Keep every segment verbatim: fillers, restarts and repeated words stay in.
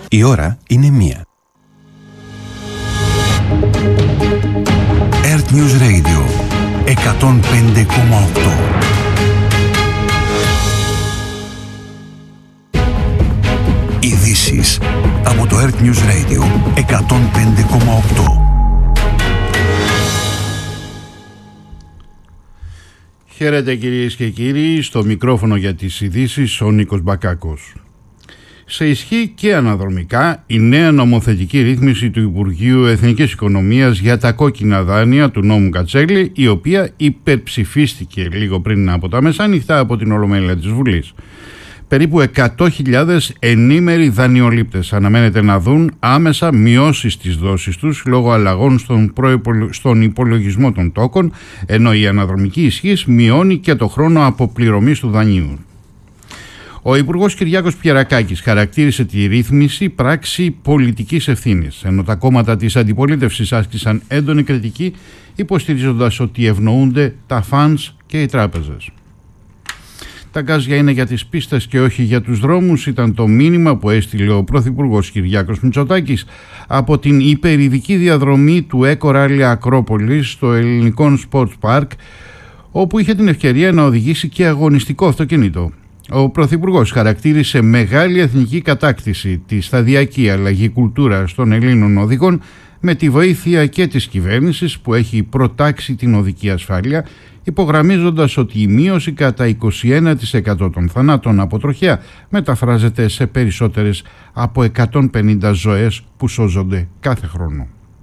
Η ώρα είναι μία. Earth News Radio εκατόν πέντε κόμμα οκτώ. Ειδήσεις από το Earth News Radio εκατόν πέντε κόμμα οκτώ. Χαίρετε κυρίες και κύριοι, στο μικρόφωνο για τις ειδήσεις ο Νίκος Μπακάκος. Σε ισχύ και αναδρομικά η νέα νομοθετική ρύθμιση του Υπουργείου Εθνικής Οικονομίας για τα κόκκινα δάνεια του νόμου Κατσέλη, η οποία υπερψηφίστηκε λίγο πριν από τα μεσάνυχτα από την Ολομέλεια της Βουλής. Περίπου εκατό χιλιάδες ενήμεροι δανειολήπτες αναμένεται να δουν άμεσα μειώσεις στις δόσεις τους λόγω αλλαγών στον, προϋπολο... στον υπολογισμό των τόκων, ενώ η αναδρομική ισχύς μειώνει και το χρόνο αποπληρωμής του δανείου. Ο Υπουργός Κυριάκος Πιερακάκης χαρακτήρισε τη ρύθμιση πράξη πολιτικής ευθύνης, ενώ τα κόμματα της αντιπολίτευσης άσκησαν έντονη κριτική, υποστηρίζοντας ότι ευνοούνται τα φαντς και οι τράπεζες. Τα γκάζια είναι για τις πίστες και όχι για τους δρόμους, ήταν το μήνυμα που έστειλε ο Πρωθυπουργός Κυριάκος Μητσοτάκης από την υπερηδική διαδρομή του Eco Rally Ακρόπολης στο Ελληνικό Sports Park, όπου είχε την ευκαιρία να οδηγήσει και αγωνιστικό αυτοκίνητο. Ο Πρωθυπουργός χαρακτήρισε μεγάλη εθνική κατάκτηση τη σταδιακή αλλαγή κουλτούρας των Ελλήνων οδηγών, με τη βοήθεια και της κυβέρνησης που έχει προτάξει την οδική ασφάλεια, υπογραμμίζοντας ότι η μείωση κατά είκοσι ένα τοις εκατό των θανάτων από τροχέα μεταφράζεται σε περισσότερες από εκατόν πενήντα ζωές που σώζονται κάθε χρόνο.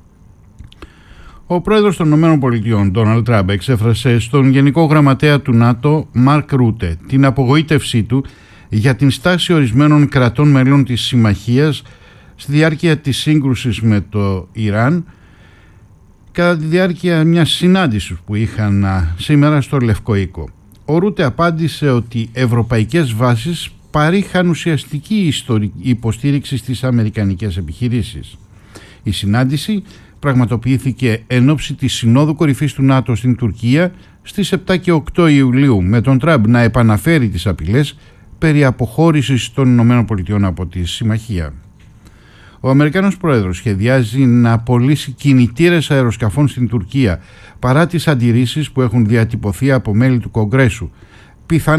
Ο πρόεδρος των ΗΠΑ, Ντόναλντ Τραμπ, εξέφρασε στον Γενικό Γραμματέα του ΝΑΤΟ, Μαρκ Ρούτε, την απογοήτευσή του για την στάση ορισμένων κρατών μελών της συμμαχίας στη διάρκεια της σύγκρουσης με το Ιράν, κατά τη διάρκεια μιας συνάντησης που είχαν σήμερα στο Λευκό Οίκο. Ο Ρούτε απάντησε ότι ευρωπαϊκές βάσεις παρήχαν ουσιαστική υποστήριξη στις αμερικανικές επιχειρήσεις. Η συνάντηση πραγματοποιήθηκε εν ώψη της Συνόδου Κορυφής του ΝΑΤΟ στην Τουρκία στις επτά και οκτώ Ιουλίου, με τον Τραμπ να επαναφέρει τις απειλές περί αποχώρησης των ΗΠΑ από τη συμμαχία. Ο Αμερικάνος Πρόεδρος σχεδιάζει να πωλήσει κινητήρες αεροσκαφών στην Τουρκία παρά τις αντιρρήσεις που έχουν διατυπωθεί από μέλη του Κογκρέσου. Πιθανά